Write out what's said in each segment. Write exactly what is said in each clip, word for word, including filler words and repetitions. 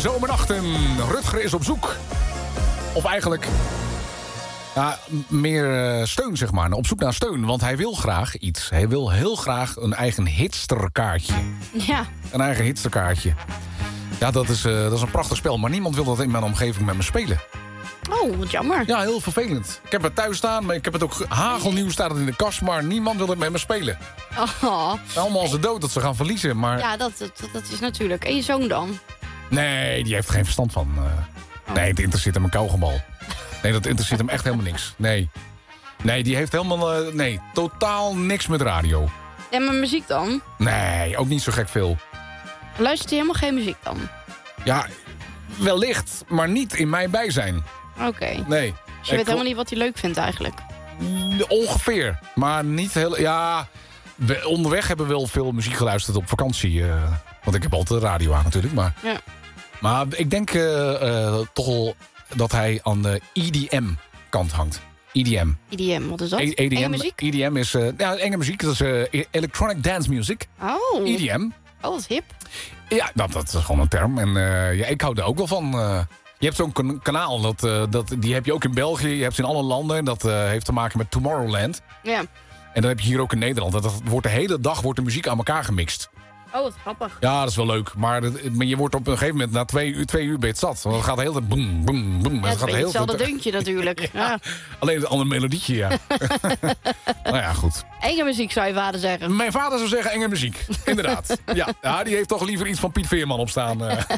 zomernachten. Rutger is op zoek. Of eigenlijk... Ja, meer uh, steun, zeg maar. Op zoek naar steun, want hij wil graag iets. Hij wil heel graag een eigen hitsterkaartje. Ja. Een eigen hitsterkaartje. Ja, dat is, uh, dat is een prachtig spel. Maar niemand wil dat in mijn omgeving met me spelen. Oh, wat jammer. Ja, heel vervelend. Ik heb het thuis staan, maar ik heb het ook hagelnieuw staat het in de kast. Maar niemand wil het met me spelen. Oh. Allemaal als de dood dat ze gaan verliezen, maar... Ja, dat, dat, dat is natuurlijk. En je zoon dan? Nee, die heeft er geen verstand van. Uh... Oh. Nee, het interesseert hem een kauwgombal. Nee, dat interesseert hem echt helemaal niks. Nee. Nee, die heeft helemaal... Uh, nee, totaal niks met radio. En met muziek dan? Nee, ook niet zo gek veel. Luistert hij helemaal geen muziek dan? Ja, wellicht, maar niet in mijn bijzijn. Oké. Okay. Nee. Dus je weet helemaal niet wat hij leuk vindt eigenlijk? Ongeveer. Maar niet heel... Ja, we, onderweg hebben we wel veel muziek geluisterd op vakantie. Uh, want ik heb altijd de radio aan natuurlijk. Maar, ja. maar ik denk uh, uh, toch wel dat hij aan de E D M-kant hangt. E D M. E D M, wat is dat? E D M, enge muziek? E D M is uh, ja, enge muziek. Dat is uh, electronic dance music. Oh. E D M. Oh, wat hip. Ja, dat, dat is gewoon een term. En uh, ja, ik hou er ook wel van. Uh, je hebt zo'n kan- kanaal, dat, uh, dat, die heb je ook in België. Je hebt ze in alle landen. En dat uh, heeft te maken met Tomorrowland. Ja. En dat heb je hier ook in Nederland. Dat, dat wordt de hele dag wordt de muziek aan elkaar gemixt. Oh, wat grappig. Ja, dat is wel leuk. Maar, maar je wordt op een gegeven moment, na twee uur, twee uur ben je het zat. Want het gaat de hele tijd boem, boem, boem. Ja, het gaat heel hetzelfde deuntje natuurlijk. Ja. Ja, alleen een ander melodietje, ja. Nou ja, goed. Enge muziek zou je vader zeggen. Mijn vader zou zeggen enge muziek. Inderdaad. Ja, ja, die heeft toch liever iets van Piet Veerman op staan.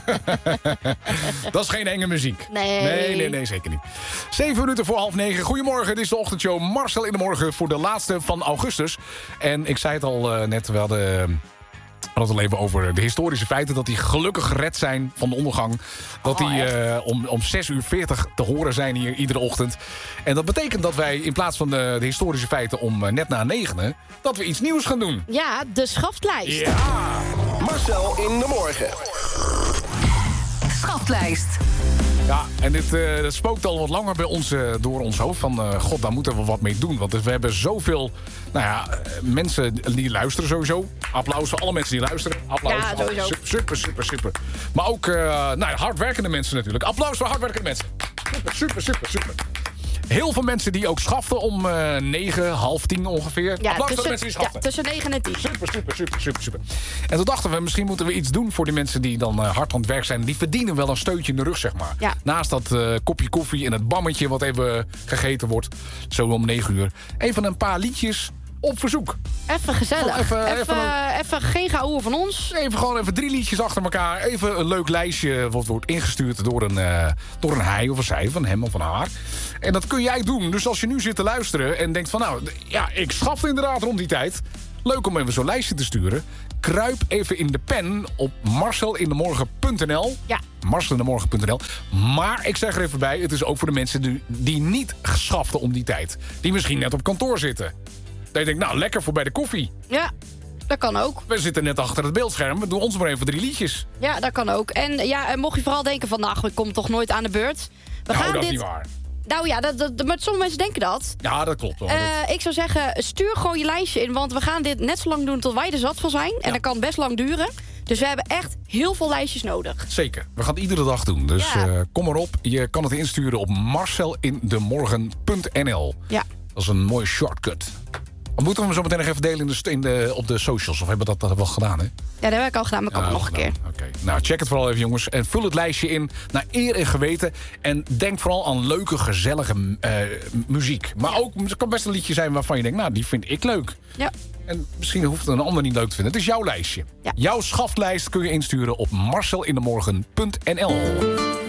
Dat is geen enge muziek. Nee. Nee, nee, nee, zeker niet. Zeven minuten voor half negen. Goedemorgen, dit is de ochtendshow Marcel in de Morgen voor de laatste van augustus. En ik zei het al uh, net, terwijl de... We hadden het al even over de historische feiten. Dat die gelukkig gered zijn van de ondergang. Dat oh, die uh, om, om zes uur veertig te horen zijn hier iedere ochtend. En dat betekent dat wij in plaats van de, de historische feiten om uh, net na negenen... dat we iets nieuws gaan doen. Ja, de schaftlijst. Ja. Marcel in de Morgen. Schaftlijst. Ja, en dit uh, dat spookt al wat langer bij ons uh, door ons hoofd. Van, uh, god, daar moeten we wat mee doen. Want we hebben zoveel nou ja, uh, mensen die luisteren sowieso. Applaus voor alle mensen die luisteren. Applaus. Ja, sowieso. Super, super, super, super. Maar ook uh, nou ja, hardwerkende mensen natuurlijk. Applaus voor hardwerkende mensen. Super, super, super, super. Heel veel mensen die ook schaften om uh, negen, half tien ongeveer. Ja, Applaus tussen, voor de mensen die schaften. Ja, tussen negen en tien. Super, super, super, super, super. En toen dachten we, misschien moeten we iets doen voor die mensen die dan uh, hard aan het werk zijn. Die verdienen wel een steuntje in de rug, zeg maar. Ja. Naast dat uh, kopje koffie en het bammetje wat even gegeten wordt. Zo om negen uur. Even een paar liedjes op verzoek. Even gezellig. Even, Even, even, even, even geen gehoor van ons. Even gewoon even drie liedjes achter elkaar. Even een leuk lijstje wat wordt ingestuurd door een, uh, door een hij of een zij. Van hem of van haar. En dat kun jij doen. Dus als je nu zit te luisteren en denkt van nou, ja, ik schaf inderdaad rond die tijd. Leuk om even zo'n lijstje te sturen. Kruip even in de pen op marcelindemorgen punt n l. Ja. marcelindemorgen punt n l. Maar ik zeg er even bij, het is ook voor de mensen die, die niet schaften om die tijd. Die misschien net op kantoor zitten. Dat je denkt, nou, lekker voor bij de koffie. Ja, dat kan ook. We zitten net achter het beeldscherm. We doen ons maar even drie liedjes. Ja, dat kan ook. En ja, en mocht je vooral denken van, nou, ik kom toch nooit aan de beurt. We nou, gaan dat dit... is niet waar. Nou ja, dat, dat, maar sommige mensen denken dat. Ja, dat klopt wel. Uh, ik zou zeggen, stuur gewoon je lijstje in. Want we gaan dit net zo lang doen tot wij er zat van zijn. En Ja. dat kan best lang duren. Dus we hebben echt heel veel lijstjes nodig. Zeker. We gaan het iedere dag doen. Dus Ja. uh, kom erop. Je kan het insturen op marcelindemorgen punt n l. Ja. Dat is een mooie shortcut. Of moeten we hem zo meteen nog even delen in de, in de, op de socials? Of hebben we dat, dat wel gedaan, hè? Ja, dat heb ik al gedaan, maar kan Ja, nog een keer. Oké. Okay. Nou, check het vooral even, jongens. En vul het lijstje in naar eer en geweten. En denk vooral aan leuke, gezellige uh, muziek. Maar Ja. ook, het kan best een liedje zijn waarvan je denkt, nou, die vind ik leuk. Ja. En misschien hoeft het een ander niet leuk te vinden. Het is jouw lijstje. Ja. Jouw schaftlijst kun je insturen op marcelindemorgen punt n l.